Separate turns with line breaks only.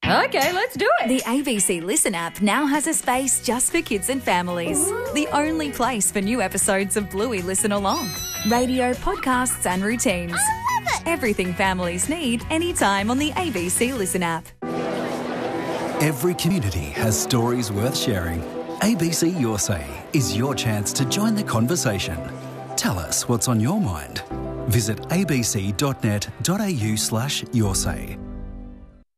Okay, let's do it.
The ABC Listen app now has a space just for kids and families. The only place for new episodes of Bluey Listen Along. Radio, podcasts and routines.
I love it!
Everything families need anytime on the ABC Listen app.
Every community has stories worth sharing. ABC Your Say is your chance to join the conversation. Tell us what's on your mind. Visit abc.net.au/yoursay.